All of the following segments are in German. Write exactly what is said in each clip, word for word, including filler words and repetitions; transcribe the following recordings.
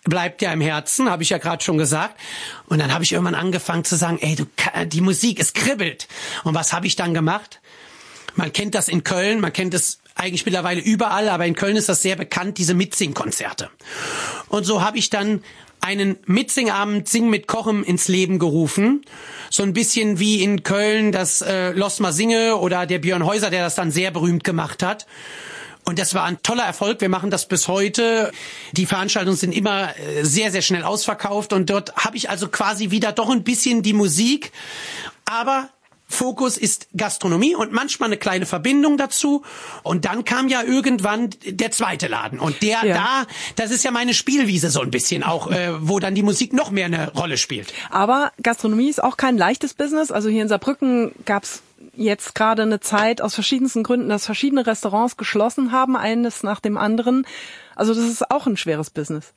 bleibt ja im Herzen, habe ich ja gerade schon gesagt. Und dann habe ich irgendwann angefangen zu sagen, ey, du, die Musik, es kribbelt. Und was habe ich dann gemacht? Man kennt das in Köln, man kennt es eigentlich mittlerweile überall, aber in Köln ist das sehr bekannt, diese Mitsingkonzerte. Und so habe ich dann einen Mitsingabend Sing mit Kochen ins Leben gerufen. So ein bisschen wie in Köln das äh, Los Mal Singe oder der Björn Häuser, der das dann sehr berühmt gemacht hat. Und das war ein toller Erfolg. Wir machen das bis heute. Die Veranstaltungen sind immer sehr, sehr schnell ausverkauft. Und dort habe ich also quasi wieder doch ein bisschen die Musik. Aber Fokus ist Gastronomie und manchmal eine kleine Verbindung dazu. Und dann kam ja irgendwann der zweite Laden. Und der ja. da, das ist ja meine Spielwiese so ein bisschen auch, äh, wo dann die Musik noch mehr eine Rolle spielt. Aber Gastronomie ist auch kein leichtes Business. Also hier in Saarbrücken gab's jetzt gerade eine Zeit aus verschiedensten Gründen, dass verschiedene Restaurants geschlossen haben, eines nach dem anderen. Also das ist auch ein schweres Business.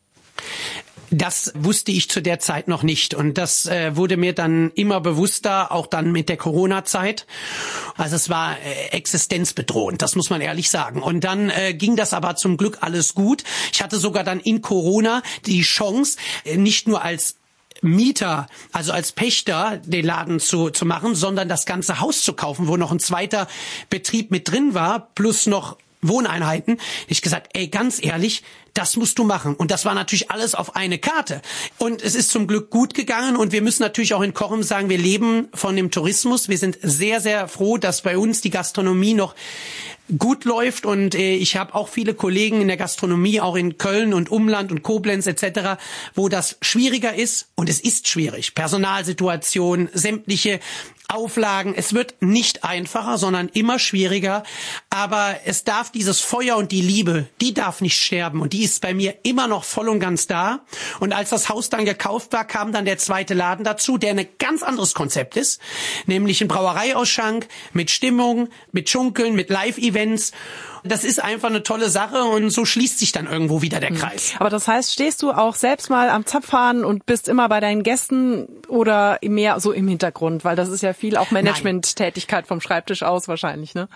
Das wusste ich zu der Zeit noch nicht und das äh, wurde mir dann immer bewusster, auch dann mit der Corona-Zeit. Also es war äh, existenzbedrohend, das muss man ehrlich sagen. Und dann äh, ging das aber zum Glück alles gut. Ich hatte sogar dann in Corona die Chance, äh, nicht nur als Mieter, also als Pächter den Laden zu, zu machen, sondern das ganze Haus zu kaufen, wo noch ein zweiter Betrieb mit drin war, plus noch Wohneinheiten. Ich gesagt, ey, ganz ehrlich, das musst du machen. Und das war natürlich alles auf eine Karte. Und es ist zum Glück gut gegangen. Und wir müssen natürlich auch in Kochum sagen, wir leben von dem Tourismus. Wir sind sehr, sehr froh, dass bei uns die Gastronomie noch gut läuft. Und äh, ich habe auch viele Kollegen in der Gastronomie, auch in Köln und Umland und Koblenz et cetera, wo das schwieriger ist. Und es ist schwierig. Personalsituation, sämtliche Auflagen. Es wird nicht einfacher, sondern immer schwieriger. Aber es darf dieses Feuer und die Liebe, die darf nicht sterben. Und die ist bei mir immer noch voll und ganz da. Und als das Haus dann gekauft war, kam dann der zweite Laden dazu, der ein ganz anderes Konzept ist. Nämlich ein Brauereiausschank mit Stimmung, mit Schunkeln, mit Live-Events. Das ist einfach eine tolle Sache und so schließt sich dann irgendwo wieder der Kreis. Aber das heißt, stehst du auch selbst mal am Zapfhahn und bist immer bei deinen Gästen oder mehr so im Hintergrund? Weil das ist ja viel auch Management-Tätigkeit vom Schreibtisch aus wahrscheinlich, ne?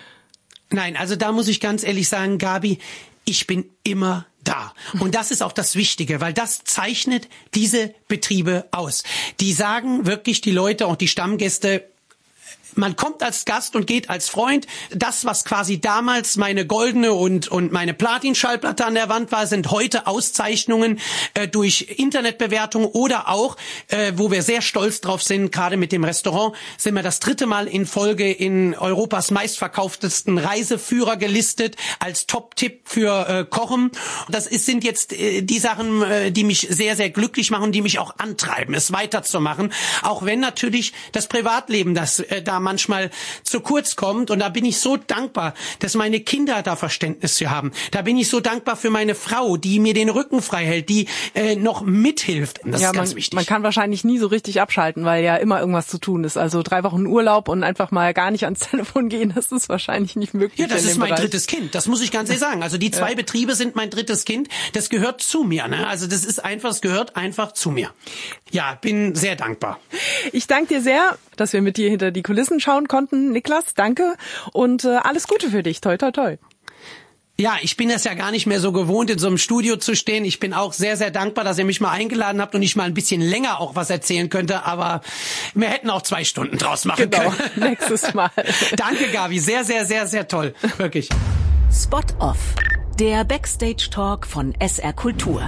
Nein, also da muss ich ganz ehrlich sagen, Gabi, ich bin immer da. Und das ist auch das Wichtige, weil das zeichnet diese Betriebe aus. Die sagen wirklich die Leute, auch die Stammgäste, man kommt als Gast und geht als Freund. Das, was quasi damals meine goldene und und meine Platin-Schallplatte an der Wand war, sind heute Auszeichnungen äh, durch Internetbewertungen oder auch, äh, wo wir sehr stolz drauf sind, gerade mit dem Restaurant, sind wir das dritte Mal in Folge in Europas meistverkauftesten Reiseführer gelistet als Top-Tipp für äh, Kochen. Das ist, sind jetzt äh, die Sachen, äh, die mich sehr, sehr glücklich machen, die mich auch antreiben, es weiterzumachen. Auch wenn natürlich das Privatleben das äh, da manchmal zu kurz kommt. Und da bin ich so dankbar, dass meine Kinder da Verständnis für haben. Da bin ich so dankbar für meine Frau, die mir den Rücken frei hält, die äh, noch mithilft. Das ja, ist ganz man, wichtig. Man kann wahrscheinlich nie so richtig abschalten, weil ja immer irgendwas zu tun ist. Also drei Wochen Urlaub und einfach mal gar nicht ans Telefon gehen, das ist wahrscheinlich nicht möglich. Ja, das in ist dem mein Bereich. drittes Kind. Das muss ich ganz ehrlich sagen. Also die zwei ja. Betriebe sind mein drittes Kind. Das gehört zu mir. Ne? Also das ist einfach, es gehört einfach zu mir. Ja, bin sehr dankbar. Ich danke dir sehr, dass wir mit dir hinter die Kulissen schauen konnten. Niklas, danke und äh, alles Gute für dich. Toi, toi, toi. Ja, ich bin es ja gar nicht mehr so gewohnt, in so einem Studio zu stehen. Ich bin auch sehr, sehr dankbar, dass ihr mich mal eingeladen habt und ich mal ein bisschen länger auch was erzählen könnte. Aber wir hätten auch zwei Stunden draus machen genau. können. Nächstes Mal. Danke, Gabi. Sehr, sehr, sehr, sehr toll. Wirklich. Spot Off. Der Backstage-Talk von S R Kultur.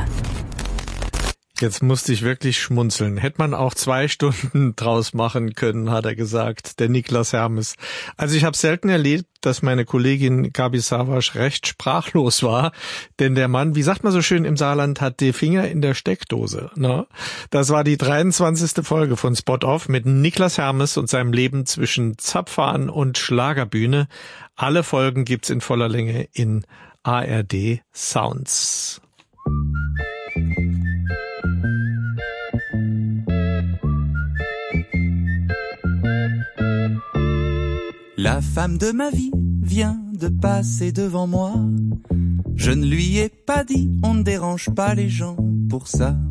Jetzt musste ich wirklich schmunzeln. Hätte man auch zwei Stunden draus machen können, hat er gesagt, der Niklas Hermes. Also ich habe selten erlebt, dass meine Kollegin Gabi Savasch recht sprachlos war, denn der Mann, wie sagt man so schön im Saarland, hat die Finger in der Steckdose. Ne? Das war die dreiundzwanzigste Folge von Spot Off mit Niklas Hermes und seinem Leben zwischen Zapfhahn und Schlagerbühne. Alle Folgen gibt's in voller Länge in A R D Sounds. La femme de ma vie vient de passer devant moi. Je ne lui ai pas dit, on ne dérange pas les gens pour ça.